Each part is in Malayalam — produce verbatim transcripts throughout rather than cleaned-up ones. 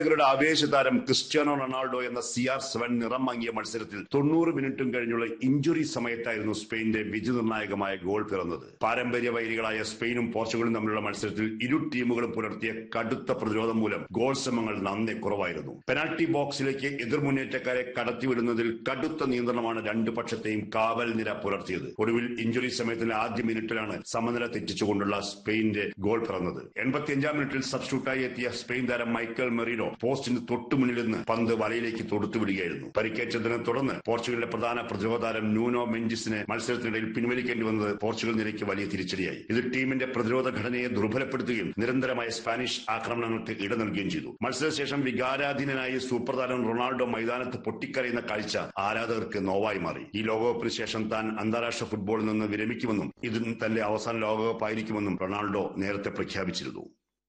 യുടെ ആവേശതാരം ക്രിസ്ത്യാനോ റൊണാൾഡോ എന്ന സി ആർ സെവൻ നിറം മങ്ങിയ മത്സരത്തിൽ തൊണ്ണൂറ് മിനിറ്റും കഴിഞ്ഞുള്ള ഇഞ്ചുറി സമയത്തായിരുന്നു സ്പെയിന്റെ വിധിനിർണായകമായ ഗോൾ പിറന്നത്. പാരമ്പര്യ വൈരികളായ സ്പെയിനും പോർച്ചുഗലും തമ്മിലുള്ള മത്സരത്തിൽ ഇരു ടീമുകളും പുലർത്തിയ കടുത്ത പ്രതിരോധം മൂലം ഗോൾ ശ്രമങ്ങൾ നന്നേ കുറവായിരുന്നു. പെനാൽറ്റി ബോക്സിലേക്ക് എതിർമുന്നേറ്റക്കാരെ കടത്തിവിടുന്നതിൽ കടുത്ത നിയന്ത്രണമാണ് രണ്ടു പക്ഷത്തെയും കാവൽ നിര പുലർത്തിയത്. ഒടുവിൽ ഇഞ്ചുറി സമയത്തിന്റെ ആദ്യ മിനിറ്റിലാണ് സമനില തെറ്റിച്ചുകൊണ്ടുള്ള സ്പെയിന്റെ ഗോൾ പിറന്നത്. എൺപത്തിയഞ്ചാം മിനിറ്റിൽ സബ്സ്റ്റിറ്റ്യൂട്ടായി എത്തിയ സ്പെയിൻ താരം മൈക്കൽ മെറീനോ പോസ്റ്റിന് തൊട്ടുമുന്നിൽ നിന്ന് പന്ത് വലയിലേക്ക് തൊടുത്തുവിടുകയായിരുന്നു. പരിക്കേറ്റതിനെ തുടർന്ന് പോർച്ചുഗലിലെ പ്രധാന പ്രതിരോധ താരം ന്യൂനോ മെൻഡിസിനെ മത്സരത്തിനിടയിൽ പിൻവലിക്കേണ്ടി വന്നത് പോർച്ചുഗൽ നിരയ്ക്ക് വലിയ തിരിച്ചടിയായി. ഇത് ടീമിന്റെ പ്രതിരോധ ഘടനയെ ദുർബലപ്പെടുത്തുകയും നിരന്തരമായ സ്പാനിഷ് ആക്രമണങ്ങൾക്ക് ഇട നൽകുകയും ചെയ്തു. മത്സരശേഷം വികാരാധീനനായി സൂപ്പർ താരം റൊണാൾഡോ മൈതാനത്ത് പൊട്ടിക്കരയുന്ന കാഴ്ച ആരാധകർക്ക് നോവായി മാറി. ഈ ലോകകപ്പിന് ശേഷം താൻ അന്താരാഷ്ട്ര ഫുട്ബോളിൽ നിന്ന് വിരമിക്കുമെന്നും ഇത് തന്റെ അവസാന ലോകകപ്പായിരിക്കുമെന്നും റൊണാൾഡോ നേരത്തെ പ്രഖ്യാപിച്ചിരുന്നു.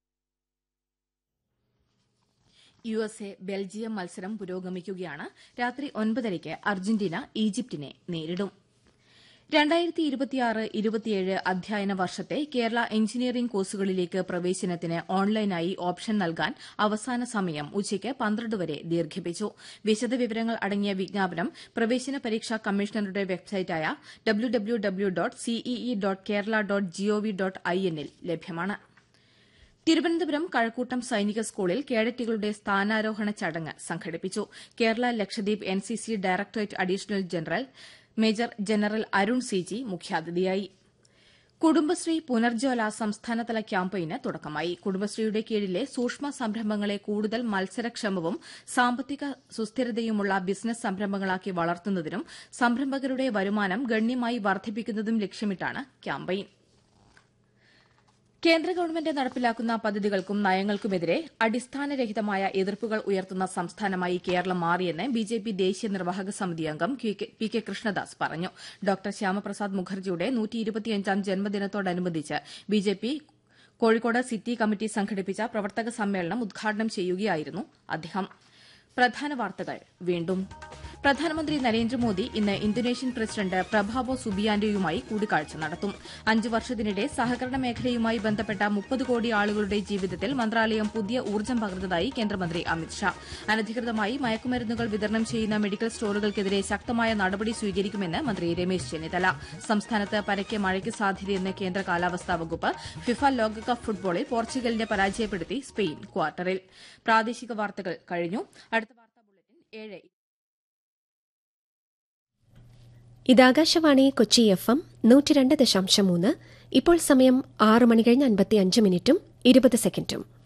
യു എസ് എ ബെൽജിയം മത്സരം പുരോഗമിക്കുകയാണ്. രാത്രി ഒൻപതരയ്ക്ക് അർജന്റീന ഈജിപ്തിനെ നേരിടും. രണ്ടായിരത്തി ഇരുപത്തിയാറ് ഇരുപത്തിയേഴ് അധ്യയന വർഷത്തെ കേരള എഞ്ചിനീയറിംഗ് കോഴ്സുകളിലേക്ക് പ്രവേശനത്തിന് ഓൺലൈനായി ഓപ്ഷൻ നൽകാൻ അവസാന സമയം ഉച്ചയ്ക്ക് പന്ത്രണ്ട് വരെ ദീർഘിപ്പിച്ചു. വിശദവിവരങ്ങൾ അടങ്ങിയ വിജ്ഞാപനം പ്രവേശന പരീക്ഷാ കമ്മീഷണറുടെ വെബ്സൈറ്റായ W W W dot CEE dot Kerala dot G O V dot I എന്നിൽ ലഭ്യമാണ്. തിരുവനന്തപുരം കഴക്കൂട്ടം സൈനിക സ്കൂളിൽ കേഡറ്റുകളുടെ സ്ഥാനാരോഹണ ചടങ്ങ് സംഘടിപ്പിച്ചു. Kerala Lakshadweep NCC directorate additional general major general Arun C G മുഖ്യാതിഥിയായി. കുടുംബശ്രീ പുനർജ്വല സംസ്ഥാനതല ക്യാമ്പയിന് തുടക്കമായി. കുടുംബശ്രീയുടെ കീഴിലെ സൂക്ഷ്മ സംരംഭങ്ങളെ കൂടുതൽ മത്സരക്ഷമവും സാമ്പത്തിക സുസ്ഥിരതയുമുള്ള ബിസിനസ് സംരംഭങ്ങളാക്കി വളർത്തുന്നതിനും സംരംഭകരുടെ വരുമാനം ഗണ്യമായി വർദ്ധിപ്പിക്കുന്നതും ലക്ഷ്യമിട്ടാണ് ക്യാമ്പയിൻ. കേന്ദ്ര ഗവൺമെന്റ് നടപ്പിലാക്കുന്ന പദ്ധതികൾക്കും നയങ്ങൾക്കുമെതിരെ അടിസ്ഥാനരഹിതമായ എതിർപ്പുകൾ ഉയർത്തുന്ന സംസ്ഥാനമായി കേരളം മാറിയെന്ന് ബിജെപി ദേശീയ നിർവാഹക സമിതി അംഗം പി കെ കൃഷ്ണദാസ് പറഞ്ഞു. ഡോക്ടർ ശ്യാമപ്രസാദ് മുഖർജിയുടെ നൂറ്റിയിരുപത്തിയഞ്ചാം ജന്മദിനത്തോടനുബന്ധിച്ച് ബിജെപി കോഴിക്കോട് സിറ്റി കമ്മിറ്റി സംഘടിപ്പിച്ച പ്രവർത്തക സമ്മേളനം ഉദ്ഘാടനം ചെയ്യുകയായിരുന്നു അദ്ദേഹം. പ്രധാന വാർത്തകൾ വീണ്ടും. പ്രധാനമന്ത്രി നരേന്ദ്രമോദി ഇന്ന് ഇന്തോനേഷ്യൻ പ്രസിഡന്റ് പ്രഭാവോ സുബിയാന്റോയുമായി കൂടിക്കാഴ്ച നടത്തും. അഞ്ചു വർഷത്തിനിടെ സഹകരണ മേഖലയുമായി ബന്ധപ്പെട്ട മുപ്പത് കോടി ആളുകളുടെ ജീവിതത്തിൽ മന്ത്രാലയം പുതിയ ഊർജ്ജം പകർന്നതായി കേന്ദ്രമന്ത്രി അമിത്ഷാ. അനധികൃതമായി മയക്കുമരുന്നുകൾ വിതരണം ചെയ്യുന്ന മെഡിക്കൽ സ്റ്റോറുകൾക്കെതിരെ ശക്തമായ നടപടി സ്വീകരിക്കുമെന്ന് മന്ത്രി രമേശ് ചെന്നിത്തല. സംസ്ഥാനത്ത് പരക്കെ മഴയ്ക്ക് സാധ്യതയെന്ന് കേന്ദ്ര കാലാവസ്ഥാ വകുപ്പ്. ഫിഫ ലോകകപ്പ് ഫുട്ബോളിൽ പോർച്ചുഗലിനെ പരാജയപ്പെടുത്തി സ്പെയിൻ ക്വാർട്ടറിൽ. പ്രാദേശിക വാർത്തകൾ കഴിഞ്ഞു. അടുത്ത വാർത്താ ബുള്ളറ്റിൻ ഏഴ്. ഇതാകാശവാണി കൊച്ചി എഫ് എം നൂറ്റി രണ്ട് ദശാംശം മൂന്ന്. ഇപ്പോൾ സമയം ആറ് മണി കഴിഞ്ഞ് അൻപത്തി അഞ്ച് മിനിറ്റും ഇരുപത് സെക്കൻഡും.